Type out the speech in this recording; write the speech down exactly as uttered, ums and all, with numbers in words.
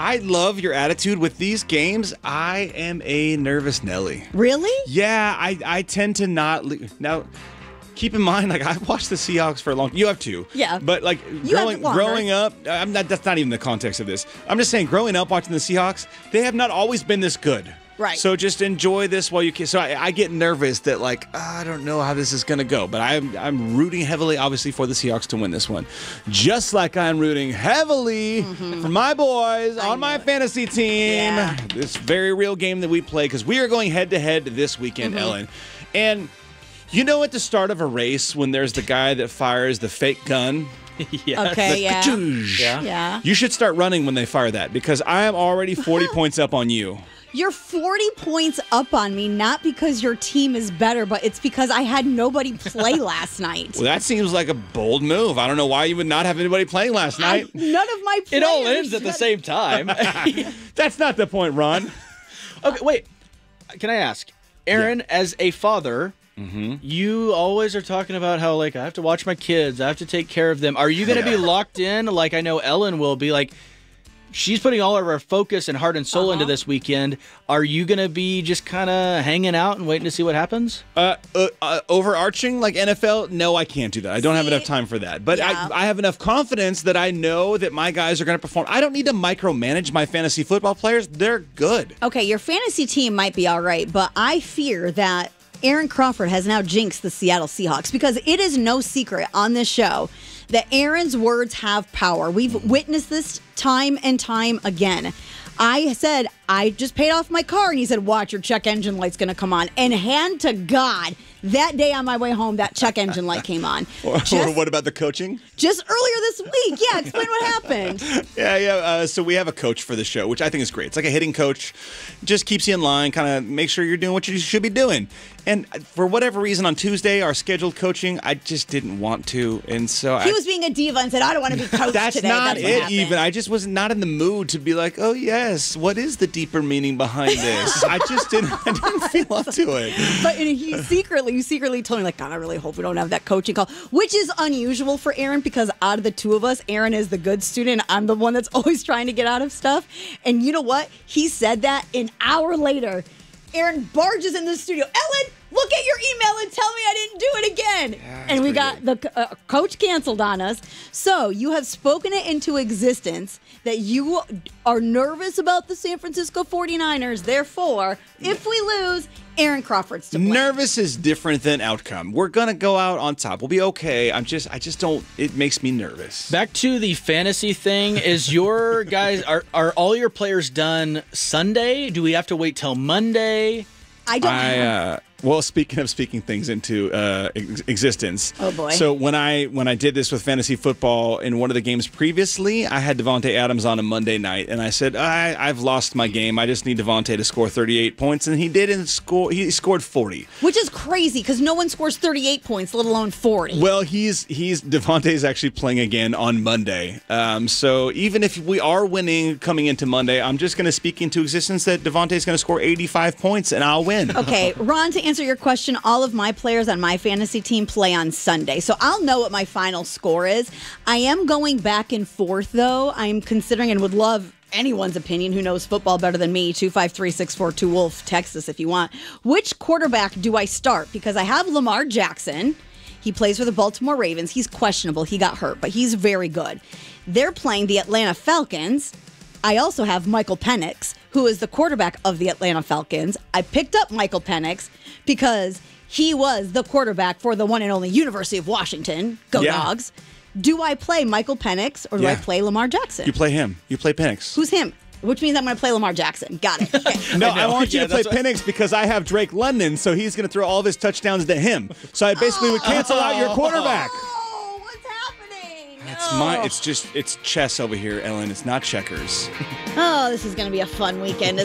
I love your attitude with these games. I am a nervous Nelly. Really? Yeah, I, I tend to not le- now. Keep in mind, like I've watched the Seahawks for a long. You have too. Yeah. But like You growing have longer. growing up, I'm not. That's not even the context of this. I'm just saying, growing up watching the Seahawks, they have not always been this good. Right. So just enjoy this while you can. So I, I get nervous that like I don't know how this is gonna go, but I'm I'm rooting heavily, obviously, for the Seahawks to win this one, just like I'm rooting heavily Mm-hmm. for my boys on my fantasy team. Yeah. This very real game that we play because we are going head to head this weekend, Mm-hmm. Ellen, and. You know at the start of a race when there's the guy that fires the fake gun? Yes. Okay, The yeah. ka-choosh. Yeah. Yeah. You should start running when they fire that because I am already forty points up on you. You're forty points up on me, not because your team is better, but it's because I had nobody play last night. Well, that seems like a bold move. I don't know why you would not have anybody playing last I- night. none of my It players. all ends at the same time. That's not the point, Ron. Okay, wait. Can I ask, Aaron, as a father, you always are talking about how, like, I have to watch my kids, I have to take care of them. Are you going to be locked in, like I know Ellen will be, like, she's putting all of her focus and heart and soul into this weekend. Are you going to be just kind of hanging out and waiting to see what happens? Uh, uh, uh, overarching, like N F L, no, I can't do that. I don't have See? enough time for that. But Yeah. I, I have enough confidence that I know that my guys are going to perform. I don't need to micromanage my fantasy football players. They're good. Okay, your fantasy team might be all right, but I fear that Aaron Crawford has now jinxed the Seattle Seahawks because it is no secret on this show that Aaron's words have power. We've witnessed this time and time again. I said, I just paid off my car, and he said, watch, your check engine light's going to come on. And hand to God, that day on my way home, that check engine light came on. Or, Just- or what about the coaching? Just earlier this week. Yeah, explain what happened. Yeah, yeah. Uh, so we have a coach for the show, which I think is great. It's like a hitting coach, just keeps you in line, kind of make sure you're doing what you should be doing. And for whatever reason, on Tuesday, our scheduled coaching, I just didn't want to, and so He I, was being a diva and said, I don't want to be coached that's today. not That's what it. happened. Even I just was not in the mood to be like, oh yes, what is the deeper meaning behind this? I just didn't. I didn't feel up to it. But he secretly, you secretly told me, like, God, I really hope we don't have that coaching call, which is unusual for Aaron because out of the two of us, Aaron is the good student. I'm the one that's always trying to get out of stuff. And you know what? He said that an hour later. Aaron barges in the studio. Ellen, look at your email and tell me I didn't do it again. Yeah, and we that's got the uh, coach canceled on us. So you have spoken it into existence that you are nervous about the San Francisco forty-niners. Therefore, if we lose, Aaron Crawford's to blame. Nervous is different than outcome. We're gonna go out on top. We'll be okay. I'm just, I just don't. It makes me nervous. Back to the fantasy thing. Is your guys, are, are all your players done Sunday? Do we have to wait till Monday? I don't I, have. uh, well, speaking of speaking things into uh, ex- existence. Oh, boy. So when I when I did this with fantasy football in one of the games previously, I had Devontae Adams on a Monday night, and I said I, I've lost my game. I just need Devontae to score thirty-eight points, and he did. And score. He scored forty. Which is crazy because no one scores thirty-eight points, let alone forty. Well, he's he's Devontae's actually playing again on Monday. Um, so even if we are winning coming into Monday, I'm just going to speak into existence that Devontae's going to score eighty-five points, and I'll win. Okay, Ron, to answer your question, all of my players on my fantasy team play on Sunday. So I'll know what my final score is. I am going back and forth, though. I'm considering and would love anyone's opinion who knows football better than me. two five three, six four two, Wolf. Text us if you want. Which quarterback do I start? Because I have Lamar Jackson. He plays for the Baltimore Ravens. He's questionable. He got hurt, but he's very good. They're playing the Atlanta Falcons. I also have Michael Penix, who is the quarterback of the Atlanta Falcons. I picked up Michael Penix because he was the quarterback for the one and only University of Washington. Go Yeah. Dogs. Do I play Michael Penix or do I Yeah. play Lamar Jackson? You play him. You play Penix. Who's him? Which means I'm going to play Lamar Jackson. Got it. Okay. No, I I, know. want you Yeah, to play that's what- Penix because I have Drake London, so he's going to throw all of his touchdowns to him. So I basically would cancel out your quarterback. Oh, what's happening? It's my. It's just. It's chess over here, Ellen. It's not checkers. Oh, this is going to be a fun weekend.